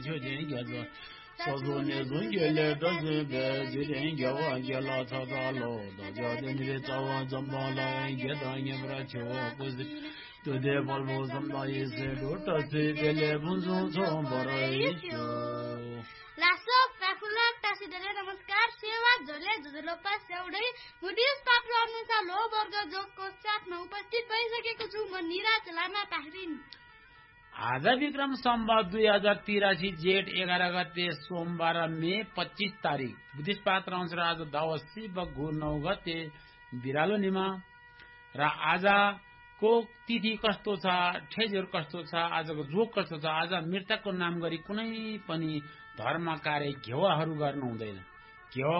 就人家说。说说你中间来的是个，就人家我家老早早老，大家的你的早晚怎么来？一到你不来求我不是，都得把路怎么意思？都到这边来不中从不来一宿。 लासो प्राफुलक तासिदले नमस्कार सेवा झोले झुझुलोपा सेउडै मुडिस पात्र अनुसार लो वर्ग जोगको साथमा उपस्थित भइसकेको छु म निराज लामा ताहरिन। आज विक्रम सम्वत 2083 जेठ 11 गते सोमबार मे 25 तारिक बुद्धिस्ट पात्र अनुसार आज दवसी बग्गु 9 गते बिरालो निमा र आजको तिथि कस्तो छ, ठेजहरू कस्तो छ, आजको जोग कस्तो छ। आज मृतकको नाम गरी कुनै पनि धर्म कार्य घेवाहरू गर्नु हुँदैन। घेवा